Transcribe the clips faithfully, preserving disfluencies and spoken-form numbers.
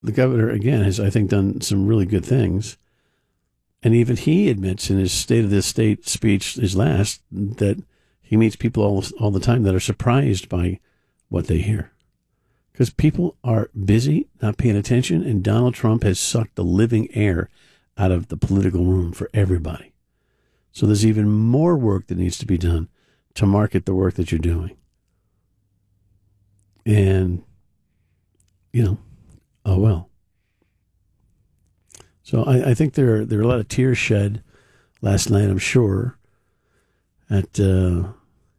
the governor, again, has, I think, done some really good things. And even he admits in his State of the State speech, his last, that he meets people all, all the time that are surprised by what they hear. Because people are busy, not paying attention, and Donald Trump has sucked the living air out of the political room for everybody. So there's even more work that needs to be done to market the work that you're doing. And, you know, oh well. So I, I think there are, there are a lot of tears shed last night, I'm sure, at uh,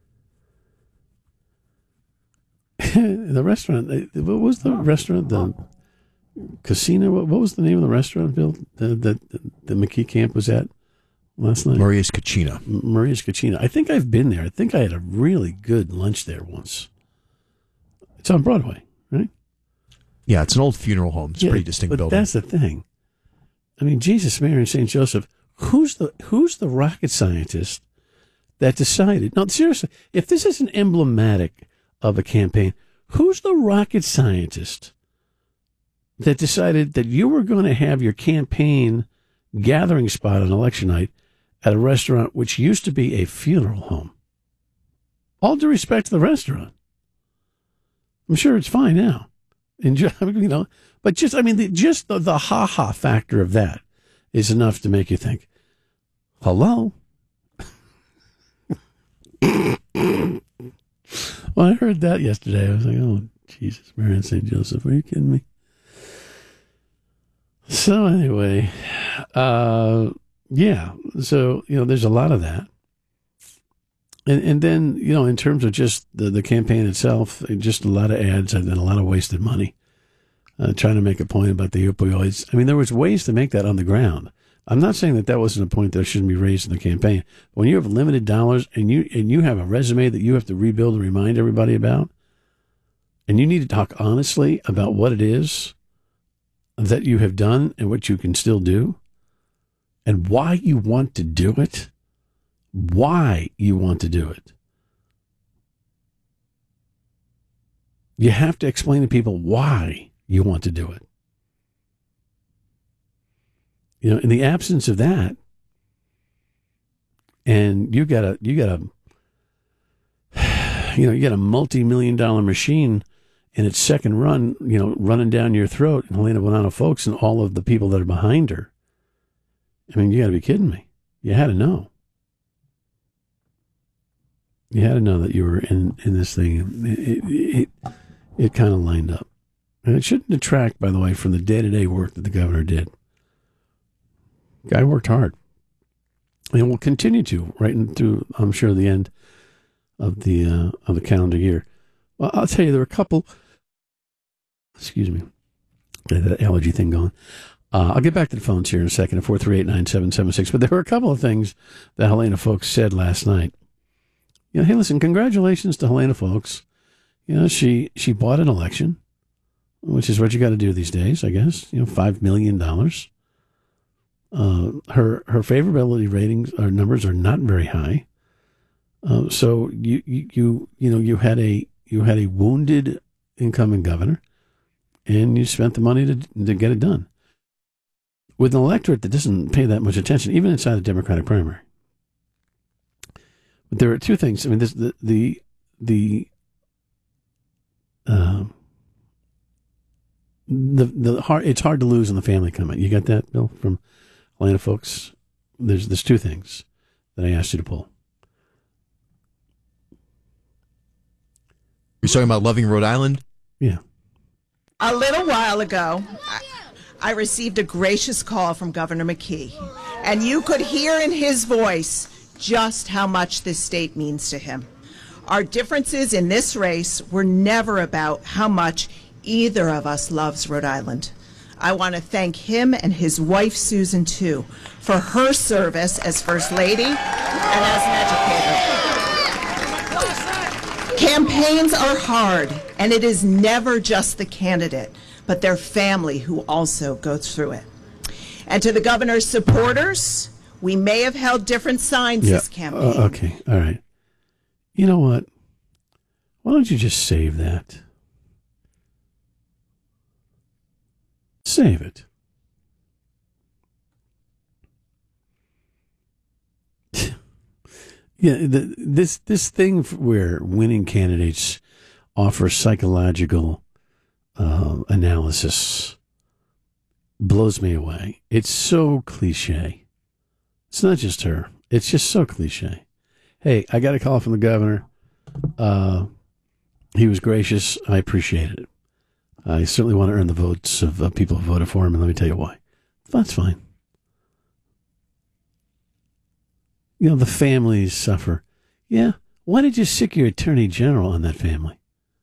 the restaurant. What was the restaurant? The casino? What, what was the name of the restaurant, Bill, that, that, that McKee Camp was at last night? Maria's Cucina. Maria's Cucina. I think I've been there. I think I had a really good lunch there once. It's on Broadway, right? Yeah, it's an old funeral home. It's yeah, a pretty distinct but building. That's the thing. I mean, Jesus, Mary, and Saint Joseph. Who's the who's the rocket scientist that decided? No, seriously, if this isn't emblematic of a campaign, who's the rocket scientist that decided that you were going to have your campaign gathering spot on election night at a restaurant which used to be a funeral home? All due respect to the restaurant. I'm sure it's fine now. Enjoy, you know, but just, I mean, the, just the, the ha-ha factor of that is enough to make you think, hello? Well, I heard that yesterday. I was like, oh, Jesus, Mary and Saint Joseph, are you kidding me? So anyway, uh, yeah, so, you know, there's a lot of that. And and then, you know, in terms of just the, the campaign itself, just a lot of ads and then a lot of wasted money uh, trying to make a point about the opioids. I mean, there was ways to make that on the ground. I'm not saying that that wasn't a point that shouldn't be raised in the campaign. When you have limited dollars and you and you have a resume that you have to rebuild and remind everybody about, and you need to talk honestly about what it is that you have done and what you can still do and why you want to do it, why you want to do it. You have to explain to people why you want to do it. You know, in the absence of that, and you got a, you got a, you know, you got a multi-million dollar machine in its second run, you know, running down your throat, and Helena Bonanno Folks and all of the people that are behind her. I mean, you got to be kidding me. You had to know. You had to know that you were in, in this thing. It, it, it, it kind of lined up. And it shouldn't detract, by the way, from the day-to-day work that the governor did. Guy worked hard. And will continue to, right into, I'm sure, the end of the uh, of the calendar year. Well, I'll tell you, there were a couple, excuse me, that allergy thing going. Uh, I'll get back to the phones here in a second at four three eight, nine seven seven six. But there were a couple of things that Helena Folks said last night. You know, hey, listen, congratulations to Helena Folks. You know, she, she bought an election, which is what you got to do these days, I guess. You know, five million dollars. Uh, her her favorability ratings or numbers are not very high. Uh, so you, you you you know you had a you had a wounded incoming governor, and you spent the money to to get it done with an electorate that doesn't pay that much attention, even inside the Democratic primary. But there are two things. I mean, this the the the uh, the the hard. It's hard to lose in the family comment. You got that, Bill, from Helena Folks? There's there's two things that I asked you to pull. You're talking about Loving Rhode Island? Yeah. A little while ago, I, I received a gracious call from Governor McKee, and you could hear in his voice just how much this state means to him. Our differences in this race were never about how much either of us loves Rhode Island. I want to thank him and his wife, Susan, too, for her service as First Lady and as an educator. Campaigns are hard, and it is never just the candidate, but their family who also goes through it. And to the governor's supporters, we may have held different signs Yeah. this campaign. Uh, okay. All right. You know what? Why don't you just save that? Save it. Yeah, the, this this thing where winning candidates offer psychological uh, analysis blows me away. It's so cliche. It's not just her. It's just so cliche. Hey, I got a call from the governor. Uh, he was gracious. I appreciated it. I certainly want to earn the votes of uh, people who voted for him, and let me tell you why. That's fine. You know, the families suffer. Yeah, why did you sick your attorney general on that family?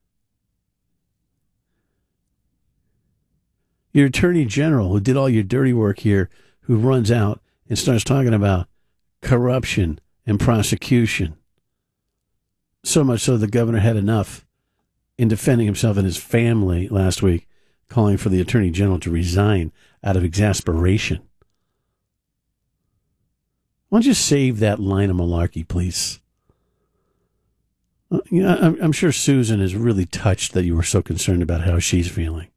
Your attorney general who did all your dirty work here, who runs out and starts talking about corruption and prosecution. So much so the governor had enough in defending himself and his family last week, calling for the attorney general to resign out of exasperation. Why don't you save that line of malarkey, please? Uh, you know, I'm, I'm sure Susan is really touched that you were so concerned about how she's feeling.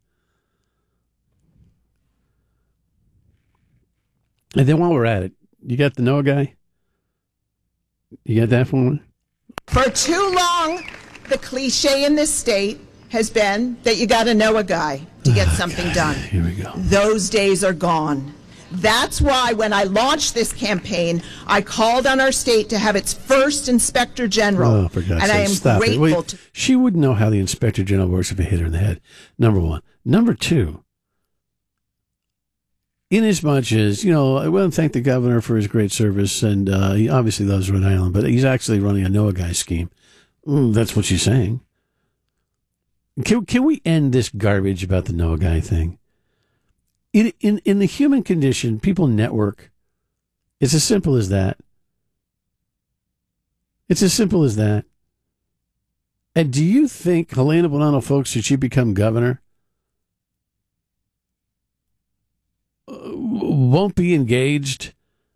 And then while we're at it, you got the Noah guy? You got that for me? For too long, the cliche in this state has been that you got to know a guy to get Oh, something God. done. Here we go. Those days are gone. That's why when I launched this campaign, I called on our state to have its first inspector general. Oh, for God's and sake, I am stop grateful it. Wait, to. she wouldn't know how the inspector general works if it hit her in the head, number one. Number two, in as much as, you know, I want to thank the governor for his great service, and uh, he obviously loves Rhode Island, but he's actually running a Noah guy scheme. Mm, that's what she's saying. Can, can we end this garbage about the Noah guy thing? In, in in the human condition, people network. It's as simple as that. It's as simple as that. And do you think Helena Bonanno, folks, should she become governor, uh, won't be engaged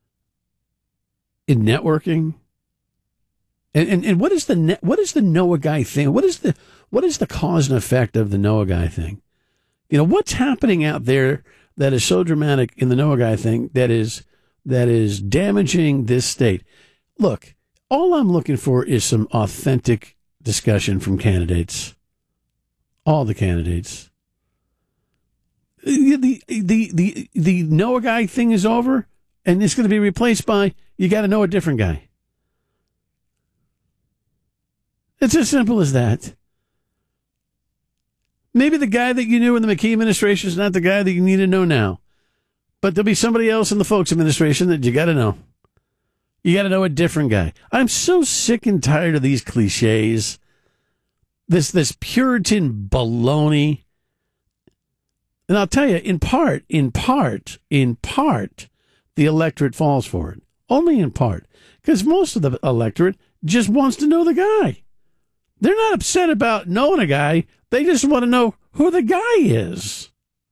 in networking? And, and and what is the net, what is the Noah guy thing? What is the what is the cause and effect of the Noah guy thing? You know, what's happening out there that is so dramatic in the Noah guy thing that is that is damaging this state? Look, all I'm looking for is some authentic discussion from candidates. All the candidates. The the the the, the Noah guy thing is over, and it's going to be replaced by you got to know a different guy. It's as simple as that. Maybe the guy that you knew in the McKee administration is not the guy that you need to know now. But there'll be somebody else in the Foulkes administration that you got to know. You got to know a different guy. I'm so sick and tired of these cliches. This this Puritan baloney. And I'll tell you, in part, in part, in part, the electorate falls for it. Only in part. Because most of the electorate just wants to know the guy. They're not upset about knowing a guy. They just want to know who the guy is.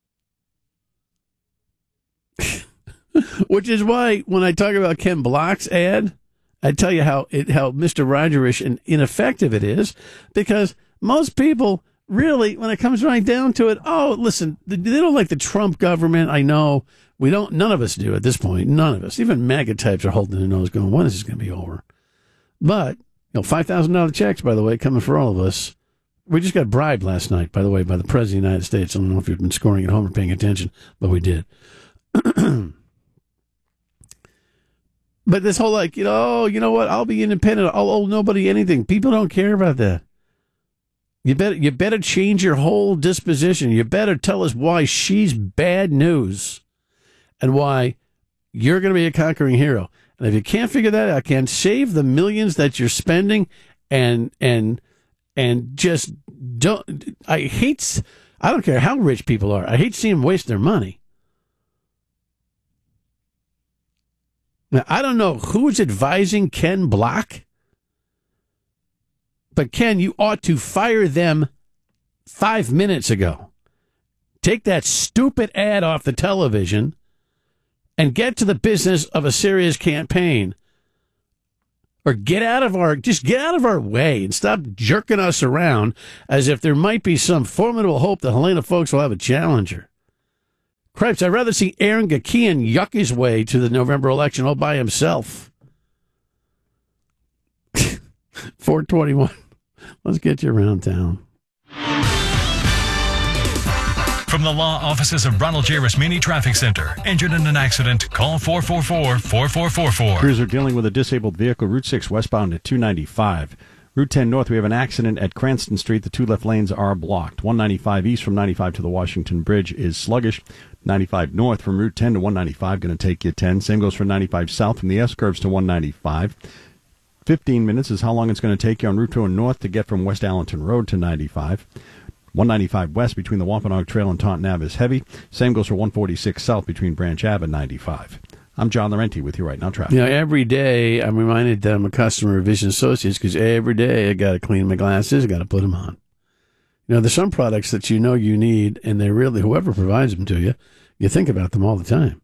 Which is why when I talk about Ken Block's ad, I tell you how it, how Mister Rogerish and ineffective it is, because most people really, when it comes right down to it, oh, listen, they don't like the Trump government. I know we don't. None of us do at this point. None of us. Even MAGA types are holding their nose, going, "When is this going to be over?" But you know, five thousand dollar checks, by the way, coming for all of us. We just got bribed last night, by the way, by the President of the United States. I don't know if you've been scoring at home or paying attention, but we did. But this whole, like, you know, you know what? I'll be independent. I'll owe nobody anything. People don't care about that. You better, you better change your whole disposition. You better tell us why she's bad news and why you're going to be a conquering hero. And if you can't figure that out, can't save the millions that you're spending and, and, and just don't, I hate, I don't care how rich people are. I hate seeing them waste their money. Now, I don't know who's advising Ken Block, but Ken, you ought to fire them five minutes ago. Take that stupid ad off the television and get to the business of a serious campaign. Or get out of our, just get out of our way and stop jerking us around as if there might be some formidable hope that Helena Foulkes will have a challenger. Cripes, I'd rather see Aaron Gakian yuck his way to the November election all by himself. four twenty-one. Let's get you around town. From the law offices of Ronald J. Rasmini Traffic Center. Injured in an accident? Call four four four, four four four four. Crews are dealing with a disabled vehicle, Route six westbound at two ninety-five. Route ten north, we have an accident at Cranston Street. The two left lanes are blocked. one ninety-five east from ninety-five to the Washington Bridge is sluggish. ninety-five north from Route ten to one ninety-five, going to take you ten. Same goes for ninety-five south from the S-curves to one ninety-five. fifteen minutes is how long it's going to take you on Route two north to get from West Allenton Road to ninety-five. one ninety-five west between the Wampanoag Trail and Taunton Ave is heavy. Same goes for one forty-six south between Branch Ave and ninety-five. I'm John Laurenti with you right now, traffic. You know, every day I'm reminded that I'm a customer of Vision Associates because every day I got to clean my glasses, I got to put them on. You know, there's some products that you know you need, and they really, whoever provides them to you, you think about them all the time.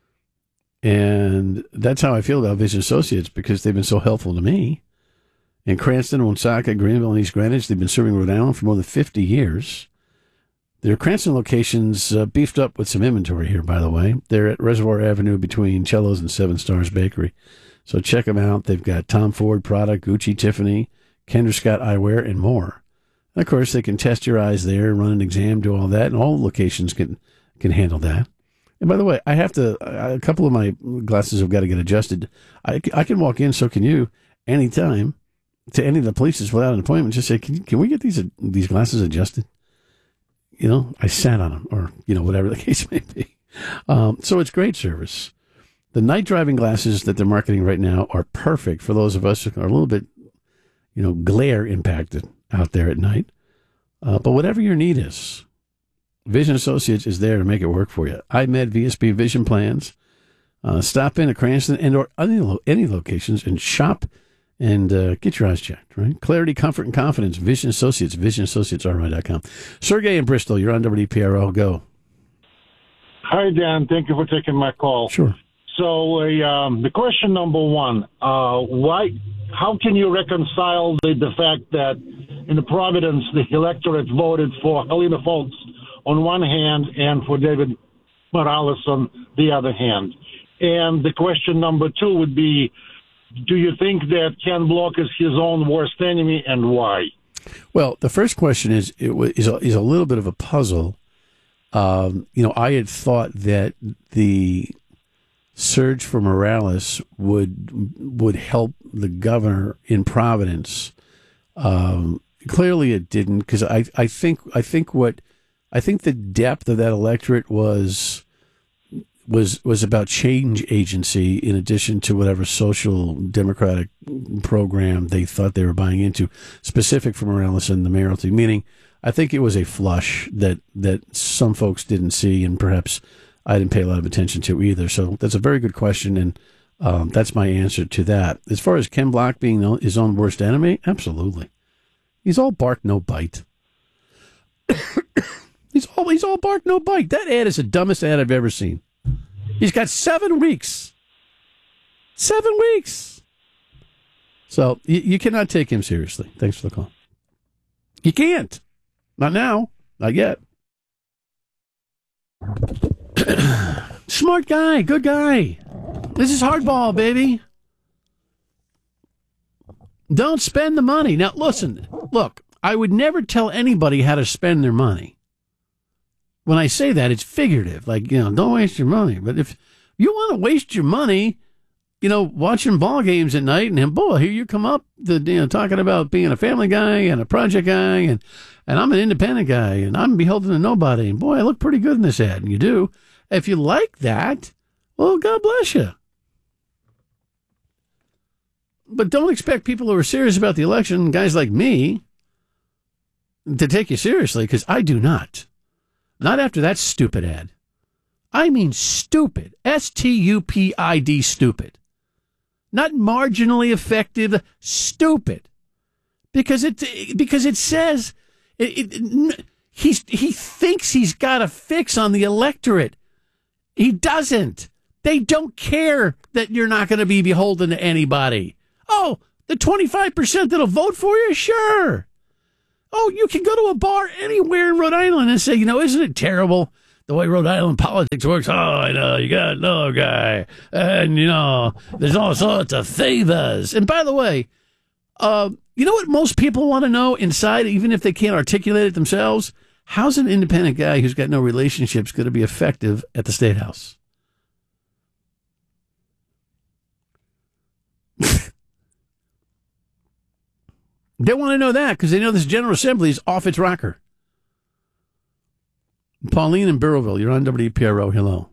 And that's how I feel about Vision Associates because they've been so helpful to me. In Cranston, Woonsocket, Greenville, and East Greenwich, they've been serving Rhode Island for more than fifty years. Their Cranston location's uh, beefed up with some inventory here, by the way. They're at Reservoir Avenue between Cello's and Seven Stars Bakery. So check them out. They've got Tom Ford product, Gucci, Tiffany, Kendra Scott Eyewear, and more. And of course, they can test your eyes there, run an exam, do all that, and all locations can can handle that. And by the way, I have to, a couple of my glasses have got to get adjusted. I, I can walk in, so can you, anytime, to any of the places without an appointment. Just say, can, can we get these these glasses adjusted? You know, I sat on them, or, you know, whatever the case may be. Um, so it's great service. The night driving glasses that they're marketing right now are perfect for those of us who are a little bit, you know, glare impacted out there at night. Uh, but whatever your need is, Vision Associates is there to make it work for you. I M E D V S P Vision Plans. Uh, stop in at Cranston and or any, lo- any locations and shop and uh, get your eyes checked, right? Clarity, comfort, and confidence. Vision Associates, vision associates r y dot com. Sergey in Bristol, you're on W D P R O. Go. Hi, Dan. Thank you for taking my call. Sure. So uh, um, the question number one, uh, why? How can you reconcile the, the fact that in the Providence, the electorate voted for Helena Foulkes on one hand and for David Morales on the other hand? And the question number two would be, do you think that Ken Block is his own worst enemy, and why? Well, the first question is it was, is, a, is a little bit of a puzzle. Um, you know, I had thought that the surge for Morales would would help the governor in Providence. Um, clearly, it didn't, because I, I think I think what I think the depth of that electorate was. was was about change agency in addition to whatever social democratic program they thought they were buying into, specific for Morales and the mayoralty, meaning I think it was a flush that, that some folks didn't see and perhaps I didn't pay a lot of attention to either. So that's a very good question, and um, that's my answer to that. As far as Ken Block being his own worst enemy, absolutely. He's all bark, no bite. he's, all, he's all bark, no bite. That ad is the dumbest ad I've ever seen. He's got seven weeks. Seven weeks. So you, you cannot take him seriously. Thanks for the call. You can't. Not now. Not yet. Smart guy. Good guy. This is hardball, baby. Don't spend the money. Now, listen. Look, I would never tell anybody how to spend their money. When I say that, it's figurative. Like, you know, don't waste your money. But if you want to waste your money, you know, watching ball games at night, and boy, here you come up, the, you know, talking about being a family guy and a project guy, and, and I'm an independent guy, and I'm beholden to nobody, and boy, I look pretty good in this ad, and you do. If you like that, well, God bless you. But don't expect people who are serious about the election, guys like me, to take you seriously, because I do not. Not after that stupid ad. I mean stupid. S T U P I D, stupid. Not marginally effective, stupid. Because it because it says it, it, he's, he thinks he's got a fix on the electorate. He doesn't. They don't care that you're not going to be beholden to anybody. Oh, the twenty-five percent that'll vote for you? Sure. Oh, you can go to a bar anywhere in Rhode Island and say, you know, isn't it terrible the way Rhode Island politics works. Oh, I know, you got to know a guy. And, you know, there's all sorts of favors. And by the way, uh, you know what most people want to know inside, even if they can't articulate it themselves? How's an independent guy who's got no relationships going to be effective at the State House? They want to know that because they know this General Assembly is off its rocker. Pauline in Burrowville, you're on W P R O. Hello.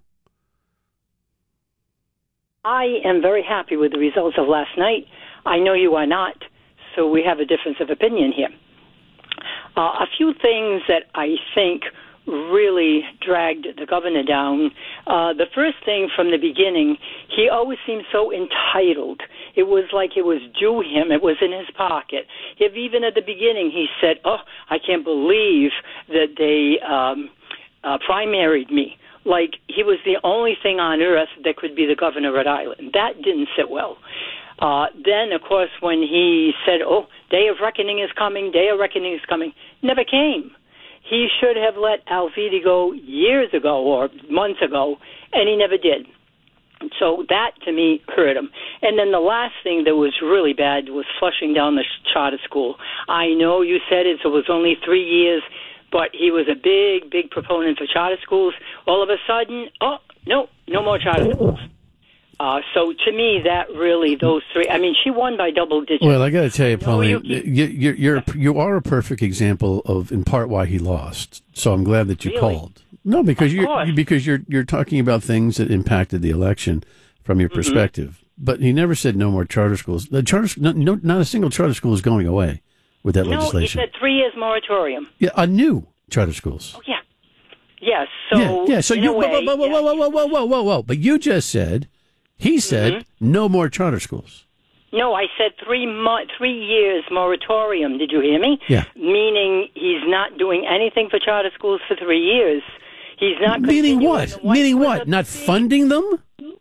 I am very happy with the results of last night. I know you are not, so we have a difference of opinion here. Uh, a few things that I think really dragged the governor down. Uh, the first thing from the beginning, he always seemed so entitled. It was like it was due him. It was in his pocket. If even at the beginning he said, oh, I can't believe that they um, uh, primaried me. Like he was the only thing on earth that could be the governor of Rhode Island. That didn't sit well. Uh, then, of course, when he said, oh, day of reckoning is coming, day of reckoning is coming, never came. He should have let Alviti go years ago or months ago, and he never did. So that, to me, hurt him. And then the last thing that was really bad was flushing down the charter school. I know you said it, so it was only three years, but he was a big, big proponent for charter schools. All of a sudden, oh, no, no more charter schools. Uh, so to me, that really, those three, I mean, she won by double digits. Well, I got to tell you, Pauline, no, you, you, you're, you're, you are a perfect example of, in part, why he lost. So I'm glad that you really? called. No, because of you're course. because you're you're talking about things that impacted the election from your perspective. Mm-hmm. But he never said no more charter schools. The charter, no, no, not a single charter school is going away with that no, legislation. No, he said three years moratorium. Yeah, a new charter schools. Oh, yeah. Yes, so, yeah, yeah. So in you, a whoa, way, whoa, whoa, yeah. whoa, whoa, whoa, whoa, whoa, whoa. But you just said, he said, mm-hmm. no more charter schools. No, I said three mo- three years moratorium. Did you hear me? Yeah. Meaning he's not doing anything for charter schools for three years. He's not. Meaning what? Meaning what? Not funding them?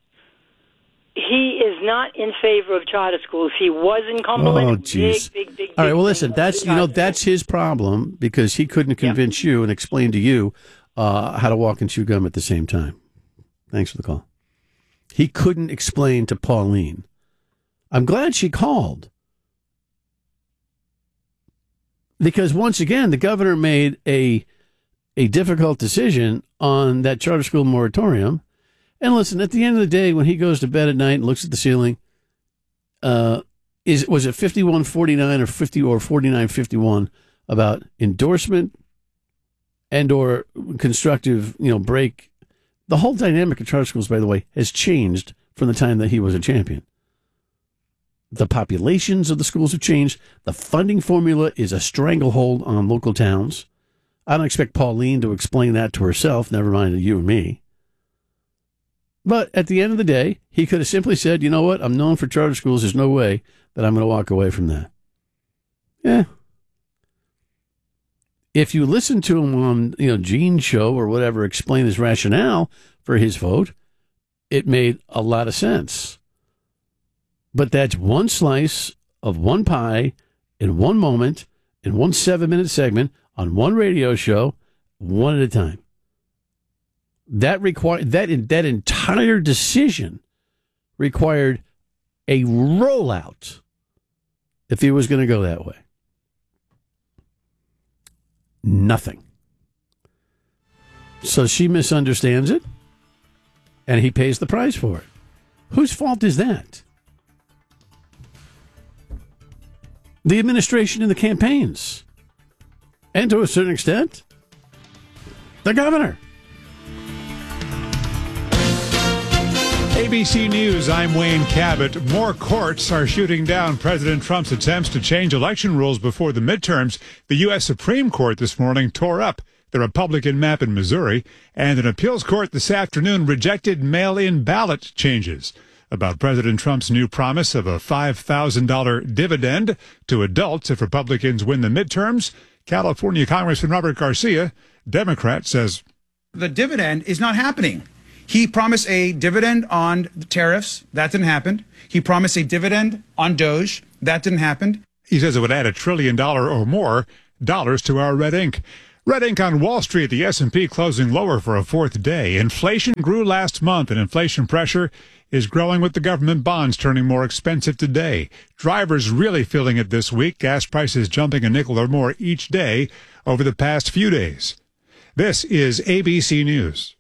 He is not in favor of charter schools. He was in Cumberland. Oh, jeez. Big, big, big, All right. Well, big listen. That's you know that's his problem because he couldn't convince yeah. you and explain to you uh, how to walk and chew gum at the same time. Thanks for the call. He couldn't explain to Pauline. I'm glad she called because once again the governor made a a difficult decision on that charter school moratorium. And listen, at the end of the day, when he goes to bed at night and looks at the ceiling, uh, is was it fifty-one forty-nine or fifty or forty-nine fifty-one about endorsement and or constructive, you know, break? The whole dynamic of charter schools, by the way, has changed from the time that he was a champion. The populations of the schools have changed. The funding formula is a stranglehold on local towns. I don't expect Pauline to explain that to herself, never mind to you and me. But at the end of the day, he could have simply said, you know what, I'm known for charter schools. There's no way that I'm going to walk away from that. Yeah. If you listen to him on, you know, Gene's show or whatever, explain his rationale for his vote, it made a lot of sense. But that's one slice of one pie in one moment, in one seven-minute segment, on one radio show, one at a time. That required that that entire decision required a rollout if he was going to go that way. Nothing. So she misunderstands it, and he pays the price for it. Whose fault is that? The administration and the campaigns. And to a certain extent, the governor. A B C News, I'm Wayne Cabot. More courts are shooting down President Trump's attempts to change election rules before the midterms. The U S Supreme Court this morning tore up the Republican map in Missouri, and an appeals court this afternoon rejected mail-in ballot changes. About President Trump's new promise of a five thousand dollars dividend to adults if Republicans win the midterms, California Congressman Robert Garcia, Democrat, says the dividend is not happening. He promised a dividend on the tariffs. That didn't happen. He promised a dividend on Doge. That didn't happen. He says it would add a trillion dollar or more dollars to our red ink. Red ink on Wall Street, the S and P closing lower for a fourth day. Inflation grew last month, and inflation pressure is growing with the government bonds turning more expensive today. Drivers really feeling it this week. Gas prices jumping a nickel or more each day over the past few days. This is A B C News.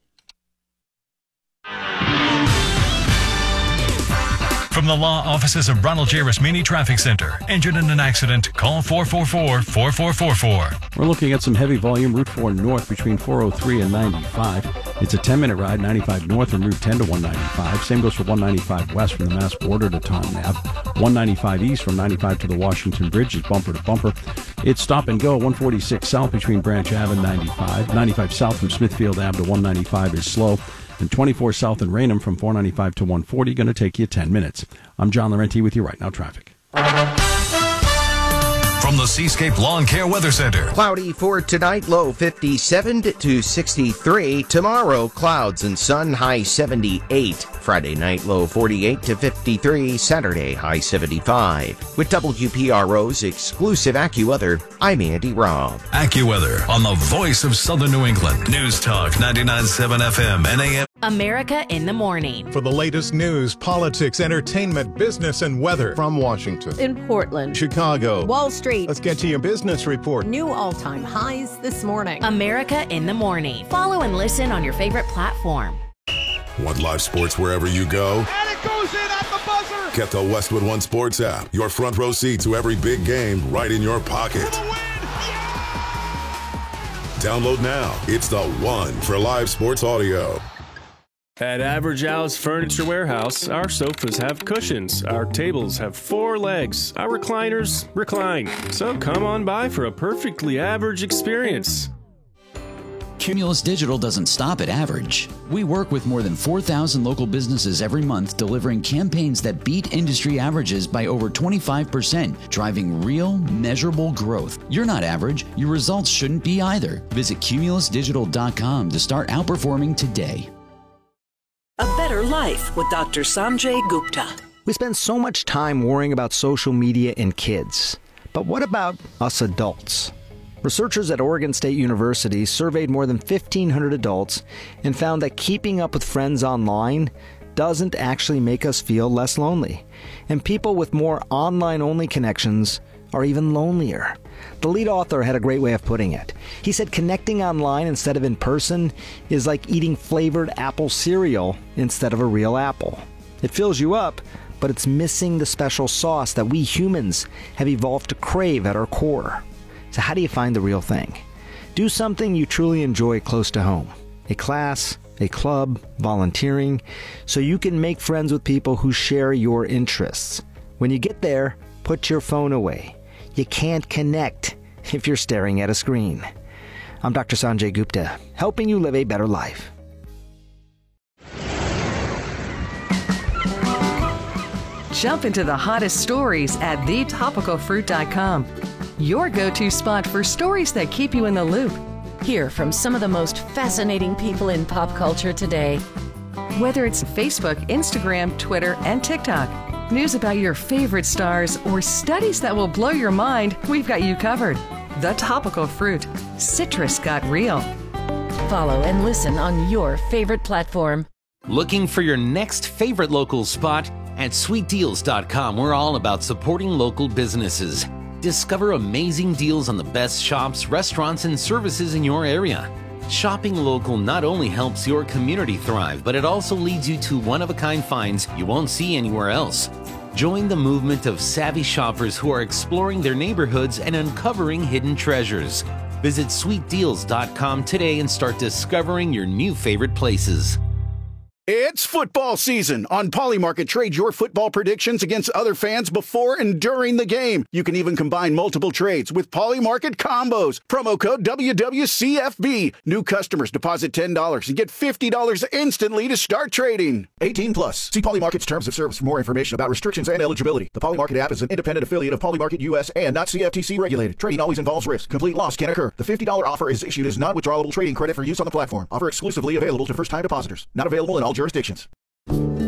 From the law offices of Ronald J. Rosmini Traffic Center. Injured in an accident? Call four four four, four four four four. We're looking at some heavy volume. Route four north between four oh three and ninety-five. It's a ten-minute ride, ninety-five north from Route ten to one ninety-five. Same goes for one ninety-five west from the Mass border to Taunton Avenue. one ninety-five east from ninety-five to the Washington Bridge is bumper to bumper. It's stop and go. one forty-six south between Branch Ave and ninety-five. ninety-five south from Smithfield Ave to one ninety-five is slow. And twenty-four south in Raynham from four ninety-five to one forty, going to take you ten minutes. I'm John Laurenti with you right now, traffic. From the Seascape Lawn Care Weather Center. Cloudy for tonight, low fifty-seven to sixty-three. Tomorrow, clouds and sun, high seventy-eight. Friday night, low forty-eight to fifty-three. Saturday, high seventy-five. With W P R O's exclusive AccuWeather, I'm Andy Robb. AccuWeather on the voice of Southern New England. News Talk ninety-nine point seven F M and A M. America in the Morning. For the latest news, politics, entertainment, business, and weather. From Washington, in Portland, Chicago, Wall Street. Let's get to your business report. New all-time highs this morning. America in the Morning. Follow and listen on your favorite platform. Want live sports wherever you go? And it goes in at the buzzer! Get the Westwood One Sports app. Your front row seat to every big game right in your pocket. For the win! Download now. It's the one for live sports audio. At Average Al's Furniture Warehouse, our sofas have cushions, our tables have four legs, our recliners recline. So come on by for a perfectly average experience. Cumulus Digital doesn't stop at average. We work with more than four thousand local businesses every month, delivering campaigns that beat industry averages by over twenty-five percent, driving real, measurable growth. You're not average. Your results shouldn't be either. Visit cumulus digital dot com to start outperforming today. A Better Life with Doctor Sanjay Gupta. We spend so much time worrying about social media and kids. But what about us adults? Researchers at Oregon State University surveyed more than fifteen hundred adults and found that keeping up with friends online doesn't actually make us feel less lonely. And people with more online-only connections are even lonelier. The lead author had a great way of putting it. He said connecting online instead of in person is like eating flavored apple cereal instead of a real apple. It fills you up, but it's missing the special sauce that we humans have evolved to crave at our core. So how do you find the real thing? Do something you truly enjoy close to home. A class, a club, volunteering, so you can make friends with people who share your interests. When you get there, put your phone away. You can't connect if you're staring at a screen. I'm Doctor Sanjay Gupta, helping you live a better life. Jump into the hottest stories at the topical fruit dot com. Your go-to spot for stories that keep you in the loop. Hear from some of the most fascinating people in pop culture today. Whether it's Facebook, Instagram, Twitter, and TikTok, news about your favorite stars, or studies that will blow your mind, we've got you covered. The Topical Fruit. Citrus got real. Follow and listen on your favorite platform. Looking for your next favorite local spot? At sweet deals dot com, we're all about supporting local businesses. Discover amazing deals on the best shops, restaurants, and services in your area. Shopping local not only helps your community thrive, but it also leads you to one-of-a-kind finds you won't see anywhere else. Join the movement of savvy shoppers who are exploring their neighborhoods and uncovering hidden treasures. Visit sweet deals dot com today and start discovering your new favorite places. It's football season. On Polymarket, trade your football predictions against other fans before and during the game. You can even combine multiple trades with Polymarket combos. Promo code W W C F B. New customers deposit ten dollars and get fifty dollars instantly to start trading. eighteen plus. See Polymarket's terms of service for more information about restrictions and eligibility. The Polymarket app is an independent affiliate of Polymarket U S and not C F T C regulated. Trading always involves risk. Complete loss can occur. The fifty dollars offer is issued as non-withdrawable trading credit for use on the platform. Offer exclusively available to first-time depositors. Not available in all jurisdictions.